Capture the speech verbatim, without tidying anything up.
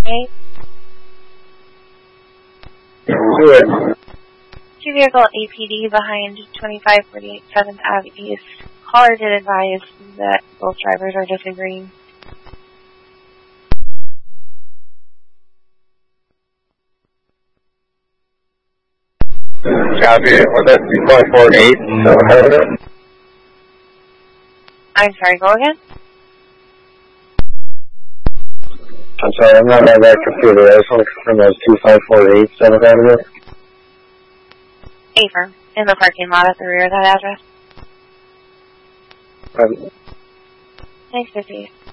eight. Do it. Two vehicle A P D behind twenty-five forty-eight seventh Ave East. Caller did advise that both drivers are disagreeing. Copy it. Was that two five four eight? So, I'm sorry, go again? I'm sorry, I'm not on that computer. I just want to confirm that was two five four eight seventh Avenue. A-firm, in the parking lot at the rear of that address. Um, Nice to see you.